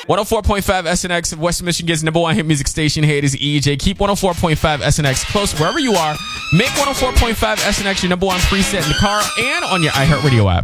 104.5 SNX, West Michigan's number one hit music station. Hey, it is EJ. Keep 104.5 SNX close wherever you are. Make 104.5 SNX your number one preset in the car and on your iHeartRadio app.